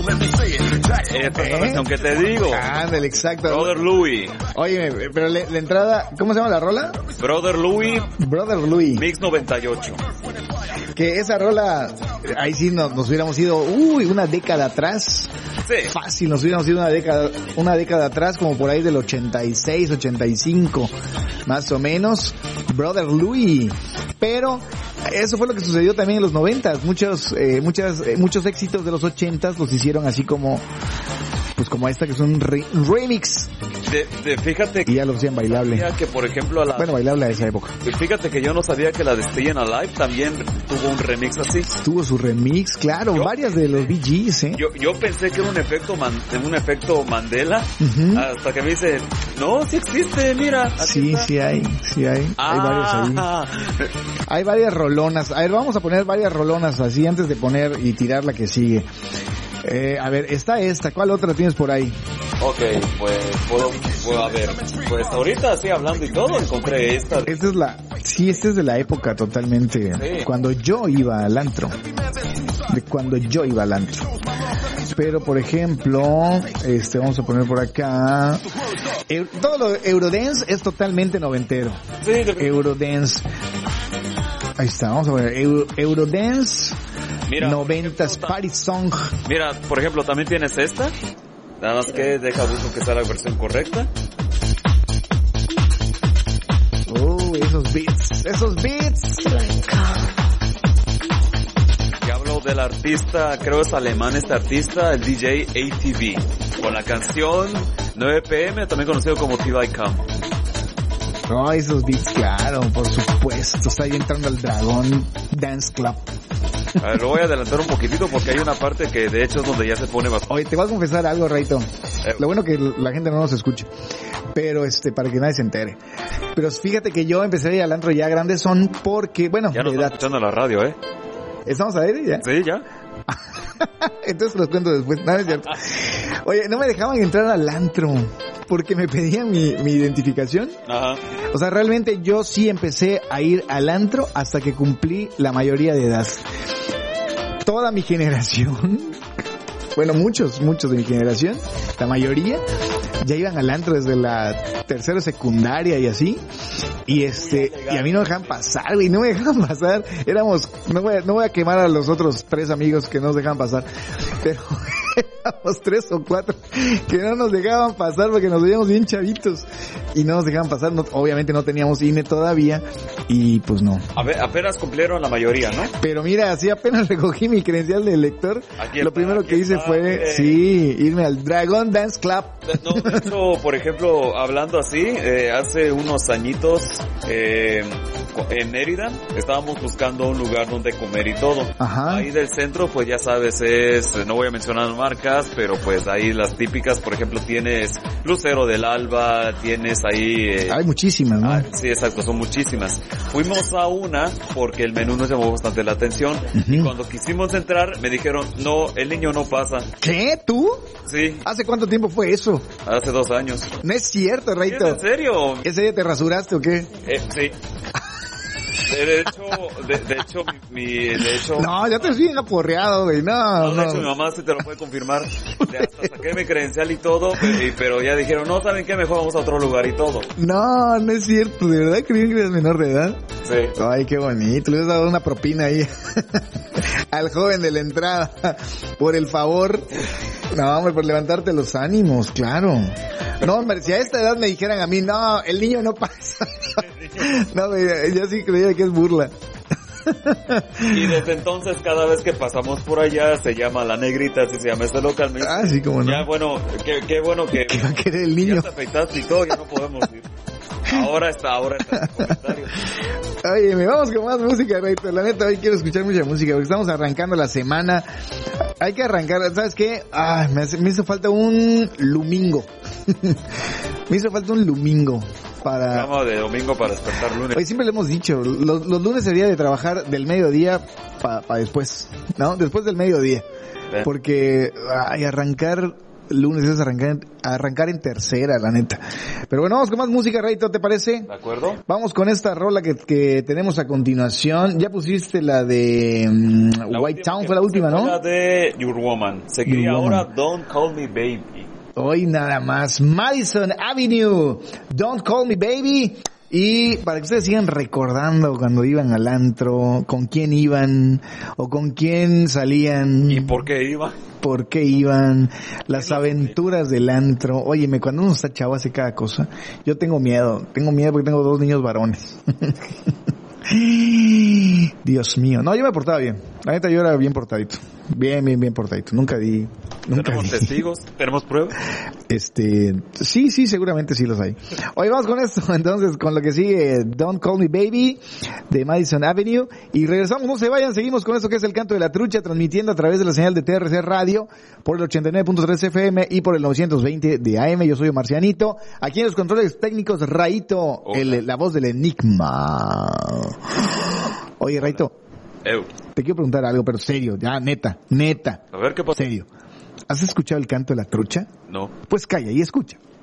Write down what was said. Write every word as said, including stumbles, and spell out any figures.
Esta es la versión que te digo. Ándale, exacto. Brother Louie. Oye, pero le, la entrada, ¿cómo se llama la rola? Brother Louie. Brother Louie. Mix noventa y ocho. Que esa rola, ahí sí nos, nos hubiéramos ido, uy, una década atrás. Sí. Fácil, nos hubiéramos ido una década, una década atrás, como por ahí del ochenta y seis, ochenta y cinco, más o menos. Brother Louie. Pero eso fue lo que sucedió también en los noventas. Muchos, eh, muchas, eh, muchos éxitos de los ochentas los hicieron así como, pues como esta que es un re- remix. De, de, fíjate y ya lo hacían bailable. Que por ejemplo a la, bueno, bailable a esa época. Fíjate que yo no sabía que la de Stayin' Alive también tuvo un remix así. Tuvo su remix, claro, yo, varias de los Bee Gees, ¿eh? Yo, yo pensé que era un efecto man, un efecto Mandela, uh-huh. Hasta que me dice, no, sí existe, mira. Sí, está. sí hay, sí hay. Ah. Hay varias ahí. Hay varias rolonas. A ver, vamos a poner varias rolonas así antes de poner y tirar la que sigue. Eh, a ver, está esta. ¿Cuál otra tienes por ahí? Ok, pues puedo, puedo a ver. Pues ahorita así hablando y todo encontré esta. Esta es la, sí, esta es de la época totalmente. Sí. Cuando yo iba al antro. De cuando yo iba al antro. Pero por ejemplo, este, vamos a poner por acá. Eh, todo lo Eurodance es totalmente noventero. Sí, de... Eurodance. Ahí está, vamos a ver. Euro, Eurodance. Mira, noventas Party Song. Mira, por ejemplo, también tienes esta. Nada más que deja busco que sea la versión correcta. Oh, esos beats, esos beats. Que hablo del artista, creo es alemán este artista, el D J A T V, con la canción nueve P M, también conocido como T V Come. Oh, esos beats, claro, por supuesto. Está ahí entrando al Dragón Dance Club. A ver, lo voy a adelantar un poquitito porque hay una parte que de hecho es donde ya se pone bastante. Oye, te voy a confesar algo, Raito. Eh. Lo bueno que la gente no nos escuche. Pero este, para que nadie se entere. Pero fíjate que yo empecé a ir al antro ya grandes son porque, bueno, ya nos están escuchando la radio, ¿eh? ¿Estamos a ver ya? Sí, ya. Entonces los cuento después. No, es cierto. Oye, no me dejaban entrar al antro porque me pedían mi, mi identificación. Ajá. O sea, realmente yo sí empecé a ir al antro hasta que cumplí la mayoría de edad. Toda mi generación, bueno, muchos, muchos de mi generación, la mayoría, ya iban al antro desde la tercera secundaria y así. Y este, y a mí no me dejaban pasar, güey, no me dejaban pasar. Éramos, no voy a, no voy a quemar a los otros tres amigos que no nos dejaban pasar, pero éramos tres o cuatro que no nos dejaban pasar porque nos veíamos bien chavitos y no nos dejaban pasar. No, obviamente no teníamos I N E todavía y pues no. A ver, apenas cumplieron la mayoría, ¿no? Pero mira, así apenas recogí mi credencial de lector, aquí lo está, primero que hice está, fue, eh. sí, irme al Dragon Dance Club. No, de hecho, por ejemplo, hablando así, eh, hace unos añitos, eh, en Mérida, estábamos buscando un lugar donde comer y todo. Ajá. Ahí del centro, pues ya sabes, es, no voy a mencionar marcas, pero pues ahí las típicas, por ejemplo, tienes Lucero del Alba, tienes ahí... Eh, Hay muchísimas, ¿no? Ah, sí, exacto, son muchísimas. Fuimos a una porque el menú nos llamó bastante la atención. Uh-huh. Y cuando quisimos entrar, me dijeron, no, el niño no pasa. ¿Qué? ¿Tú? Sí. ¿Hace cuánto tiempo fue eso? Hace dos años. No es cierto, Raito. ¿En serio? ¿Ese día te rasuraste o qué? Eh, sí. De, de hecho, de, de hecho, mi, mi, de hecho... No, ya te estoy bien aporreado, güey, no, no. no. De hecho, mi mamá sí te lo puede confirmar. De hasta saqué mi credencial y todo, pero, pero ya dijeron, no, ¿saben qué? Mejor vamos a otro lugar y todo. No, no es cierto, ¿de verdad creían que eras menor de edad? Sí. Ay, qué bonito, le has dado una propina ahí al joven de la entrada, por el favor. No, hombre, por levantarte los ánimos, claro. No, hombre, si a esta edad me dijeran a mí, no, el niño no pasa. No, yo sí creía que es burla. Y desde entonces, cada vez que pasamos por allá, se llama La Negrita, así se llama este local. Me dice, ah, sí, como no. Ya, bueno, qué, qué bueno que... ¿Qué va a querer el niño? Ya te afeitaste y todo, ya no podemos ir. Ahora está, ahora está en el comentario. Oye, me vamos con más música, Reito. La neta, hoy quiero escuchar mucha música porque estamos arrancando la semana. Hay que arrancar, ¿sabes qué? Ah, me, hace, me hizo falta un lumingo. Me hizo falta un lumingo para... Vamos de domingo para despertar lunes. Hoy siempre le hemos dicho, los, los lunes sería de trabajar del mediodía para pa después, ¿no? Después del mediodía. Bien. Porque ay, arrancar lunes es arrancar, arrancar en tercera, la neta. Pero bueno, vamos con más música, Rayito, ¿te parece? ¿De acuerdo? Vamos con esta rola que, que tenemos a continuación. Ya pusiste la de um, White Town, fue la última, ¿no? La de Your Woman. Seguiría Your ahora Woman. Don't Call Me Baby. Hoy nada más, Madison Avenue, Don't Call Me Baby. Y para que ustedes sigan recordando cuando iban al antro, con quién iban o con quién salían. ¿Y por qué iba? ¿Por qué iban? Las aventuras del antro. Óyeme, cuando uno está chavo hace cada cosa. Yo tengo miedo, tengo miedo porque tengo dos niños varones. Dios mío. No, yo me portaba bien. La neta, yo era bien portadito. Bien, bien, bien portadito. Nunca di... Nunca ¿Tenemos di. testigos? ¿Tenemos pruebas? Este... Sí, sí, seguramente sí los hay. Oye, vamos con esto. Entonces, con lo que sigue, Don't Call Me Baby, de Madison Avenue. Y regresamos, no se vayan. Seguimos con esto que es el Canto de la Trucha, transmitiendo a través de la señal de T R C Radio, por el ochenta y nueve punto tres F M y por el novecientos veinte de A M. Yo soy Marcianito. Aquí en los controles técnicos, Raito, el, la voz del enigma. Oye, Raito, Ew. te quiero preguntar algo, pero serio, ya, neta, neta. A ver qué pasa. Serio. ¿Has escuchado el Canto de la Trucha? No. Pues calla y escucha.